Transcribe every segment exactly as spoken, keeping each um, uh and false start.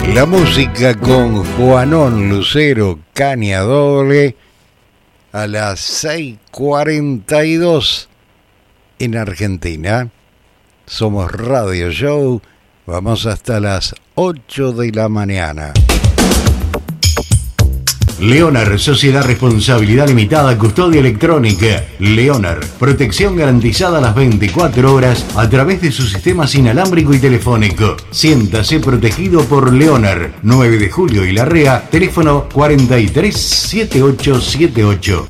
La música con Juanón Lucero, Caña Doble, a las seis cuarenta y dos en Argentina. Somos Radio Show, vamos hasta las ocho de la mañana. Leonard, Sociedad Responsabilidad Limitada, Custodia Electrónica. Leonard, protección garantizada las veinticuatro horas a través de su sistema inalámbrico y telefónico. Siéntase protegido por Leonard. nueve de julio y Larrea, teléfono cuarenta y tres setenta y ocho setenta y ocho.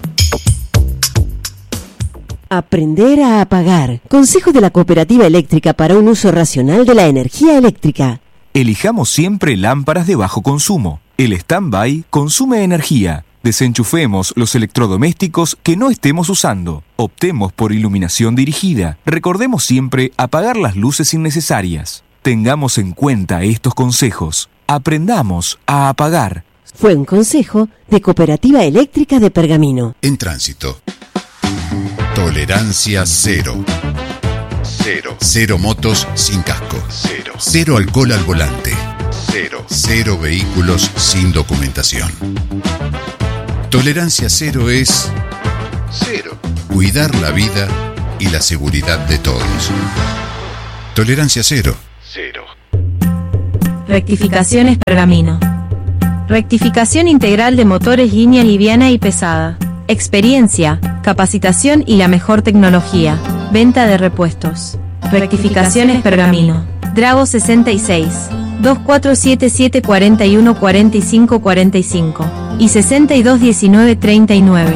Aprender a apagar. Consejo de la Cooperativa Eléctrica para un uso racional de la energía eléctrica. Elijamos siempre lámparas de bajo consumo. El stand-by consume energía. Desenchufemos los electrodomésticos que no estemos usando. Optemos por iluminación dirigida. Recordemos siempre apagar las luces innecesarias. Tengamos en cuenta estos consejos. Aprendamos a apagar. Fue un consejo de Cooperativa Eléctrica de Pergamino. En tránsito. Tolerancia cero. Cero. Cero motos sin casco. Cero. Cero alcohol al volante. Cero. Cero vehículos sin documentación. Tolerancia cero es cero. Cuidar la vida y la seguridad de todos. Tolerancia cero. Cero. Rectificaciones Pergamino. Rectificación integral de motores línea liviana y pesada. Experiencia, capacitación y la mejor tecnología. Venta de repuestos. Rectificaciones Pergamino. Drago sesenta y seis. dos cuatro siete siete cuatro uno cuatro cinco cuatro cinco y sesenta y dos diecinueve treinta y nueve.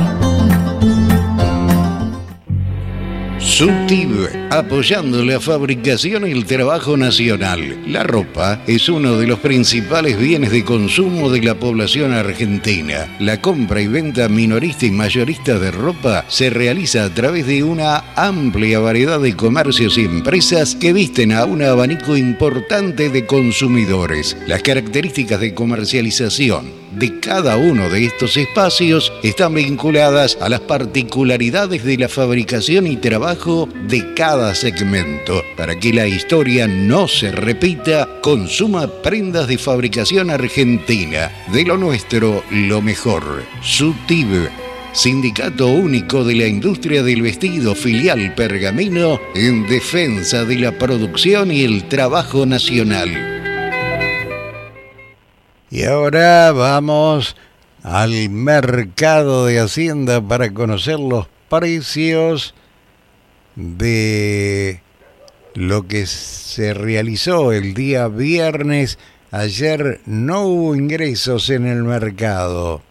Subtib, apoyando la fabricación y el trabajo nacional. La ropa es uno de los principales bienes de consumo de la población argentina. La compra y venta minorista y mayorista de ropa se realiza a través de una amplia variedad de comercios y empresas que visten a un abanico importante de consumidores. Las características de comercialización de cada uno de estos espacios están vinculadas a las particularidades de la fabricación y trabajo de cada segmento. Para que la historia no se repita, consuma prendas de fabricación argentina. De lo nuestro, lo mejor. Subtib, Sindicato Único de la Industria del Vestido, filial Pergamino, en defensa de la producción y el trabajo nacional. Y ahora vamos al mercado de Hacienda para conocer los precios de lo que se realizó el día viernes. Ayer no hubo ingresos en el mercado.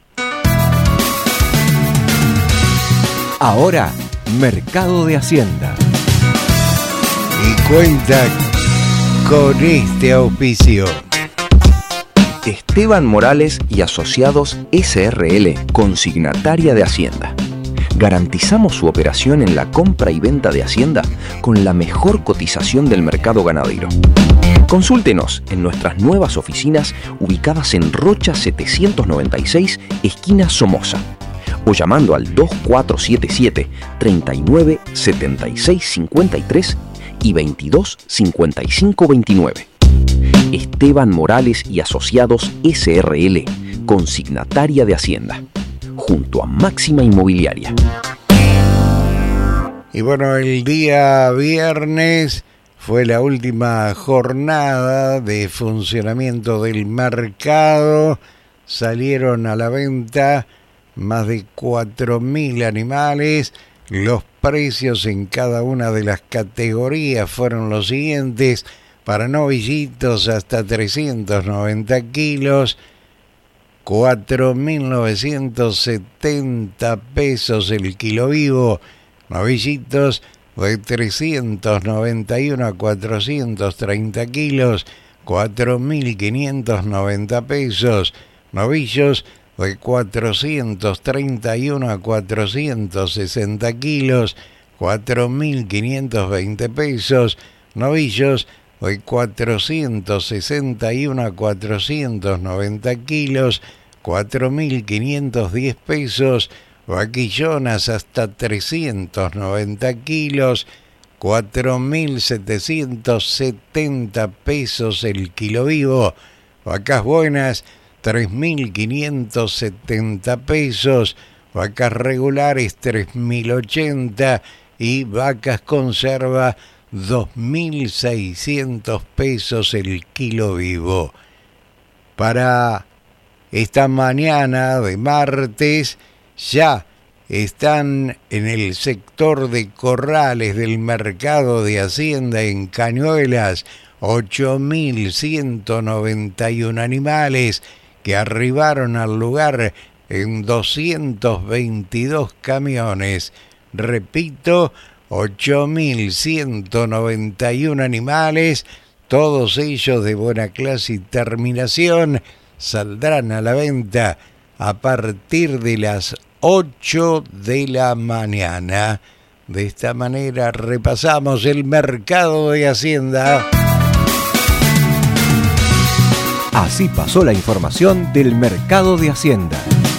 Ahora, Mercado de Hacienda. Y cuenta con este auspicio. Esteban Morales y Asociados S R L, consignataria de Hacienda. Garantizamos su operación en la compra y venta de Hacienda con la mejor cotización del mercado ganadero. Consúltenos en nuestras nuevas oficinas ubicadas en Rocha setecientos noventa y seis, esquina Somoza, o llamando al dos cuatro siete siete, treinta y nueve, setenta y seis cincuenta y tres y veintidós cincuenta y cinco veintinueve. Esteban Morales y Asociados S R L, consignataria de Hacienda, junto a Máxima Inmobiliaria. Y bueno, el día viernes fue la última jornada de funcionamiento del mercado. Salieron a la venta más de cuatro mil animales. Los precios en cada una de las categorías fueron los siguientes. Para novillitos hasta trescientos noventa kilos, cuatro mil novecientos setenta pesos el kilo vivo. Novillitos de trescientos noventa y uno a cuatrocientos treinta kilos, cuatro mil quinientos noventa pesos. Novillos de cuatrocientos treinta y uno a cuatrocientos sesenta kilos, cuatro mil quinientos veinte pesos. Novillos de cuatrocientos sesenta y uno a cuatrocientos noventa kilos, cuatro mil quinientos diez pesos. Vaquillonas hasta trescientos noventa kilos, cuatro mil setecientos setenta pesos el kilo vivo. vacas buenas tres mil quinientos setenta pesos, vacas regulares tres mil ochenta y vacas conserva dos mil seiscientos pesos el kilo vivo. Para esta mañana de martes ya están en el sector de corrales del mercado de Hacienda en Cañuelas ocho mil ciento noventa y uno animales que arribaron al lugar en doscientos veintidós camiones. Repito, ocho mil ciento noventa y uno animales, todos ellos de buena clase y terminación, saldrán a la venta a partir de las ocho de la mañana. De esta manera repasamos el mercado de Hacienda. Así pasó la información del mercado de Hacienda.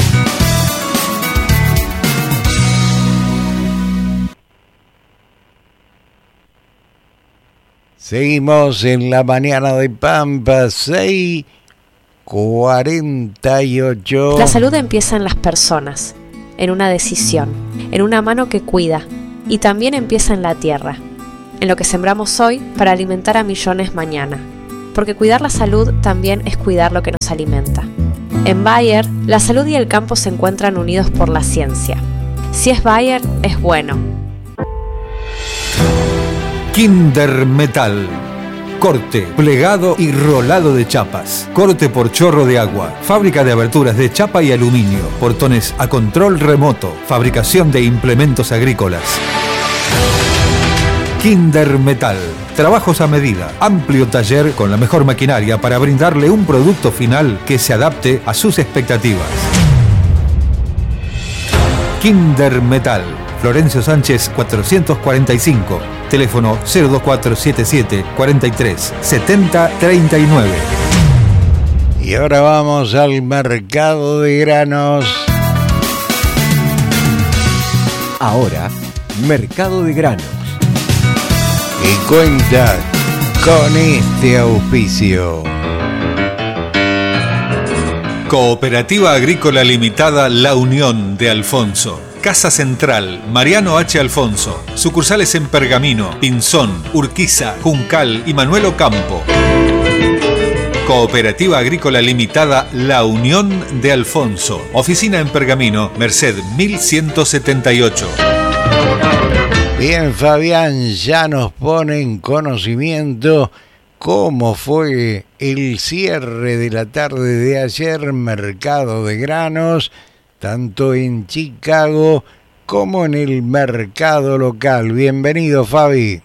Seguimos en la mañana de Pampa, seis cuarenta y ocho. La salud empieza en las personas, en una decisión, en una mano que cuida, y también empieza en la tierra, en lo que sembramos hoy para alimentar a millones mañana. Porque cuidar la salud también es cuidar lo que nos alimenta. En Bayer, la salud y el campo se encuentran unidos por la ciencia. Si es Bayer, es bueno. Kinder Metal. Corte, plegado y rolado de chapas. Corte por chorro de agua. Fábrica de aberturas de chapa y aluminio. Portones a control remoto. Fabricación de implementos agrícolas. Kinder Metal. Trabajos a medida. Amplio taller con la mejor maquinaria para brindarle un producto final que se adapte a sus expectativas. Kinder Metal. Florencio Sánchez cuatrocientos cuarenta y cinco. Teléfono cero dos cuatro siete siete cuarenta y tres setenta treinta y nueve. Y ahora vamos al mercado de granos. Ahora, mercado de granos. Y cuenta con este auspicio. Cooperativa Agrícola Limitada La Unión de Alfonso. Casa Central, Mariano H. Alfonso. Sucursales en Pergamino, Pinzón, Urquiza, Juncal y Manuel Ocampo. Cooperativa Agrícola Limitada La Unión de Alfonso. Oficina en Pergamino, Merced mil ciento setenta y ocho. Bien, Fabián, ya nos pone en conocimiento cómo fue el cierre de la tarde de ayer, mercado de granos, tanto en Chicago como en el mercado local. Bienvenido, Fabi.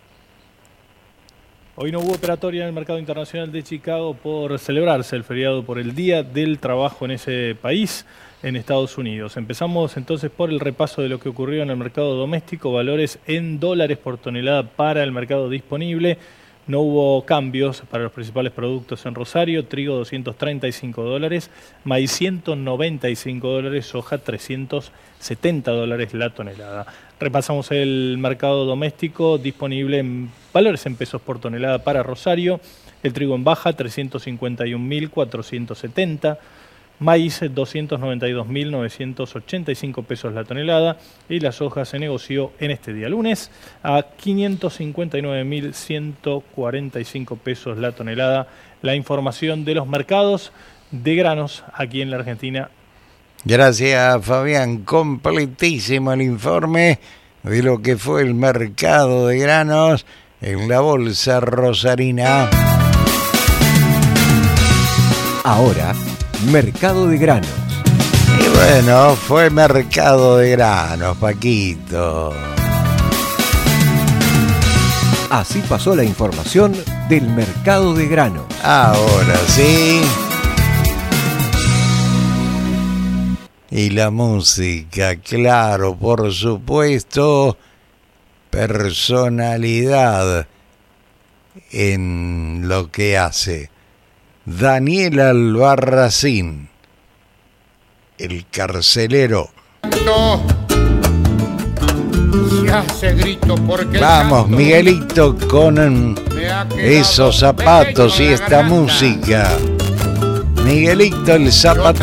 Hoy no hubo operatoria en el mercado internacional de Chicago por celebrarse el feriado por el Día del Trabajo en ese país, en Estados Unidos. Empezamos entonces por el repaso de lo que ocurrió en el mercado doméstico, valores en dólares por tonelada para el mercado disponible. No hubo cambios para los principales productos en Rosario: trigo doscientos treinta y cinco dólares, maíz ciento noventa y cinco dólares, soja trescientos setenta dólares la tonelada. Repasamos el mercado doméstico disponible en valores en pesos por tonelada para Rosario: el trigo en baja trescientos cincuenta y un mil cuatrocientos setenta, maíz doscientos noventa y dos mil novecientos ochenta y cinco pesos la tonelada, y la soja se negoció en este día lunes a quinientos cincuenta y nueve mil ciento cuarenta y cinco pesos la tonelada. La información de los mercados de granos aquí en la Argentina. Gracias, Fabián. Completísimo el informe de lo que fue el mercado de granos en la bolsa rosarina. Ahora, mercado de granos. Y bueno, fue mercado de granos, Paquito. Así pasó la información del mercado de granos. Ahora sí. Y la música, claro, por supuesto, personalidad en lo que hace. Daniel Albarracín, el carcelero. No. Se hace grito porque vamos, canto, Miguelito, con esos zapatos y esta música. Miguelito el zapatero.